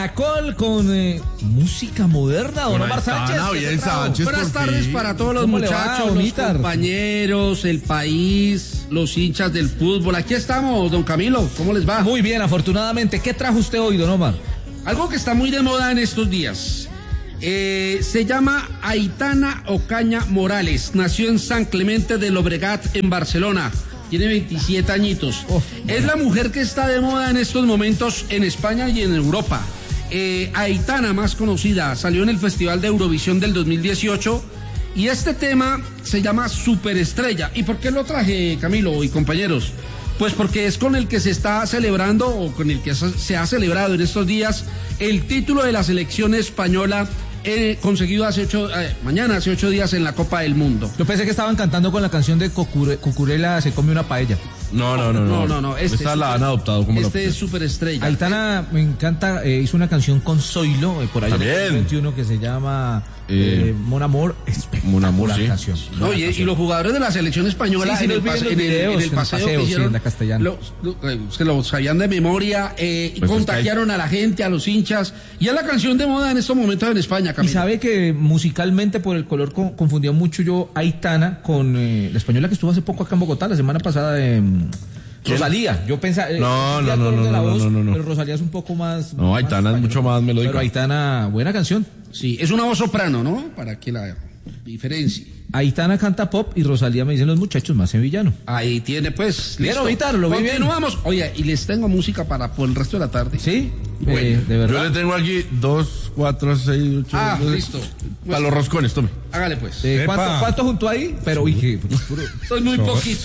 Caracol con música moderna, don Omar Sánchez. Buenas tardes para todos los muchachos, los compañeros, el país, los hinchas del fútbol. Aquí estamos, don Camilo, ¿cómo les va? Muy bien, afortunadamente. ¿Qué trajo usted hoy, don Omar? Algo que está muy de moda en estos días. Se llama Aitana Ocaña Morales. Nació en San Clemente de Llobregat, en Barcelona. Tiene 27 añitos. Es la mujer que está de moda en estos momentos en España y en Europa. Aitana, más conocida, salió en el Festival de Eurovisión del 2018 y este tema se llama Superestrella. ¿Y por qué lo traje, Camilo y compañeros? Pues porque es con el que se está celebrando, o con el que se ha celebrado en estos días, el título de la selección española conseguido hace 8 días en la Copa del Mundo. Yo pensé que estaban cantando con la canción de Cucurella se come una paella. No. Esta la han adoptado como es Superestrella. Aitana, me encanta, hizo una canción con Zoilo, por ahí en el 21, que se llama Mon Amour. Mon Amour, sí. Canción. Oye, y los jugadores de la selección española en el paseo que hicieron, en la castellana. Se los sabían de memoria, contagiaron a la gente, a los hinchas, y es la canción de moda en estos momentos en España, Camilo. Y sabe que musicalmente, por el color, confundía mucho yo Aitana con la española que estuvo hace poco acá en Bogotá, la semana pasada, Rosalía. Yo pensaba No. Pero Rosalía es un poco más. No, Aitana es mucho más melódica. Pero Aitana, buena canción. Sí, es una voz soprano, ¿no? Para que la diferencie. Aitana canta pop y Rosalía, me dicen los muchachos, más sevillano. Ahí tiene, pues. Bien, ahorita lo vi bien. Continuamos. Oye, y les tengo música por el resto de la tarde. Sí, bueno, de verdad. Yo le tengo aquí 2, 4, 6, 8. Listo. Para los roscones, tome. Hágale, pues. ¿Cuánto juntó ahí? Pero, Soy muy poquito.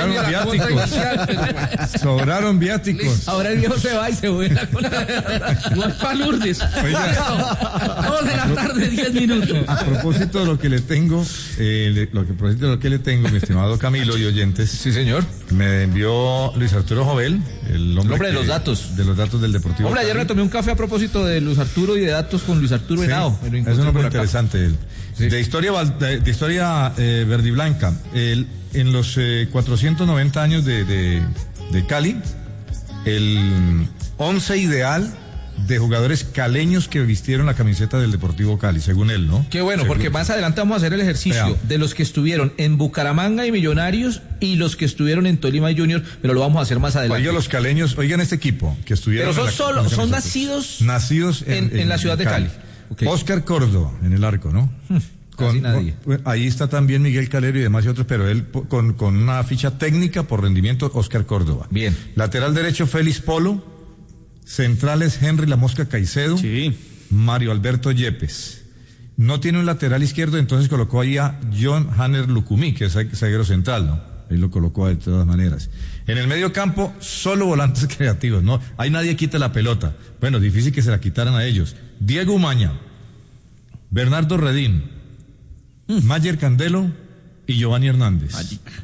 Sobraron viáticos. Ahora el viejo se va y se vuela con No es pa' Lourdes. 2 de la tarde, 10 minutos. A propósito de lo que le tengo, mi estimado Camilo y oyentes. Sí, señor. Me envió Luis Arturo Jovel, el hombre de los datos. De los datos del Deportivo. Hombre, ayer me tomé un café a propósito de Luis Arturo y de datos con Luis Arturo Henao. Es un hombre interesante él. Sí. De historia verdiblanca. En los 490 años de Cali, el 11 ideal de jugadores caleños que vistieron la camiseta del Deportivo Cali, según él, ¿no? Qué bueno, porque más adelante vamos a hacer el ejercicio de los que estuvieron en Bucaramanga y Millonarios y los que estuvieron en Tolima y Junior, pero lo vamos a hacer más adelante. Oigan los caleños, oigan este equipo que estuvieron. Pero son nacidos en la ciudad de Cali. Okay. Óscar Córdoba en el arco, ¿no? Nadie. Ahí está también Miguel Calero y demás y otros, pero él con una ficha técnica por rendimiento, Óscar Córdoba. Bien. Lateral derecho, Félix Polo. Centrales, Henry La Mosca Caicedo. Sí. Mario Alberto Yepes. No tiene un lateral izquierdo, entonces colocó ahí a John Hanner Lucumí, que es zaguero central, ¿no? Ahí lo colocó de todas maneras. En el medio campo, solo volantes creativos, ¿no? Ahí nadie quita la pelota. Bueno, difícil que se la quitaran a ellos. Diego Umaña, Bernardo Redín, Mayer Candelo y Giovanni Hernández.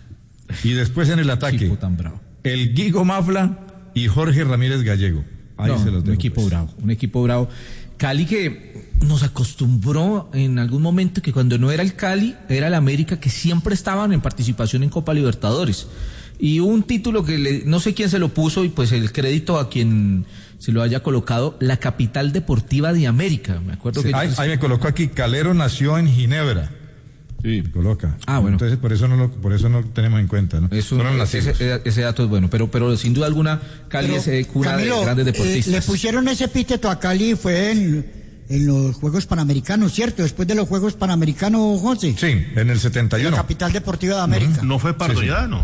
Y después en el ataque, el Guigo Mafla y Jorge Ramírez Gallego. Ahí se los dejo, un equipo bravo. Cali que nos acostumbró en algún momento que cuando no era el Cali, era el América, que siempre estaban en participación en Copa Libertadores. Y un título que no sé quién se lo puso, y pues el crédito a quien se lo haya colocado, la capital deportiva de América. Me acuerdo que ahí me colocó aquí, Calero nació en Ginebra. Sí, coloca. Bueno. Entonces por eso no tenemos en cuenta, ¿no? Ese dato es bueno, pero sin duda alguna Cali es cuna Camilo, de grandes deportistas. Le pusieron ese epíteto a Cali fue en los Juegos Panamericanos, ¿cierto? Después de los Juegos Panamericanos, José. Sí, en el 71. La capital deportiva de América. ¿No fue Pardo ya, no?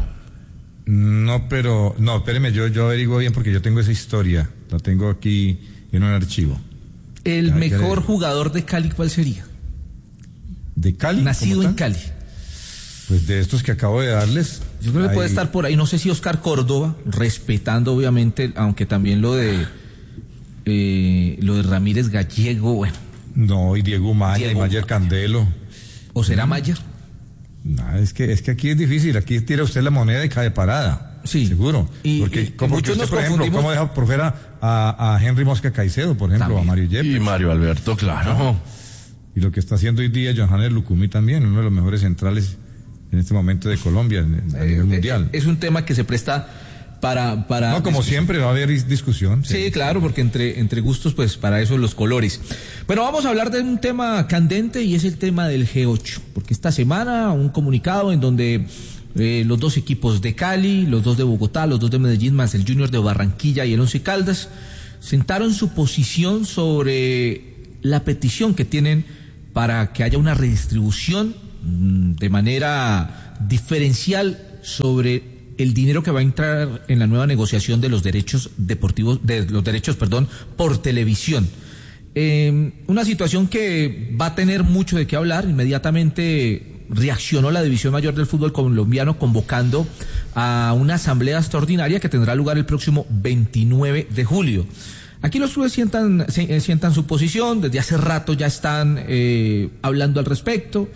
No, pero no, espéreme, yo averiguo bien porque yo tengo esa historia, la tengo aquí en un archivo. El mejor jugador de Cali, ¿cuál sería? ¿De Cali? Nacido en Cali. Pues de estos que acabo de darles. Yo creo que puede estar por ahí, no sé si Óscar Córdoba, respetando obviamente, aunque también lo de Ramírez Gallego, bueno. No, y Diego Maya y Mayer Candelo. ¿O será Mayer? No, es que aquí es difícil, aquí tira usted la moneda y cae parada. Sí. Seguro. Porque como usted, por ejemplo, ¿cómo deja por fuera a Henry Mosca Caicedo, por ejemplo, también. A Mario Yepes? Y Mario Alberto, claro. Y lo que está haciendo hoy día John Hanner Lucumí también, uno de los mejores centrales en este momento de Colombia, a nivel mundial. Es un tema que se presta No, como siempre va a haber discusión. Sí, claro, porque entre gustos, pues para eso los colores. Bueno, vamos a hablar de un tema candente y es el tema del G8, porque esta semana un comunicado en donde los dos equipos de Cali, los dos de Bogotá, los dos de Medellín, más el Junior de Barranquilla y el Once Caldas, sentaron su posición sobre la petición que tienen para que haya una redistribución de manera diferencial sobre el dinero que va a entrar en la nueva negociación de los derechos deportivos, por televisión. Una situación que va a tener mucho de qué hablar. Inmediatamente reaccionó la División Mayor del Fútbol Colombiano convocando a una asamblea extraordinaria que tendrá lugar el próximo 29 de julio. Aquí los clubes sientan su posición, desde hace rato ya están hablando al respecto.